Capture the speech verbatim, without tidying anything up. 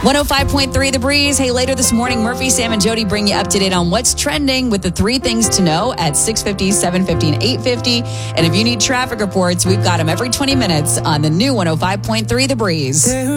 one oh five point three The Breeze. Hey, later this morning, Murphy, Sam, and Jody bring you up to date on what's trending with the three things to know at six fifty, seven fifty, and eight fifty. And if you need traffic reports, we've got them every twenty minutes on the new one oh five point three The Breeze.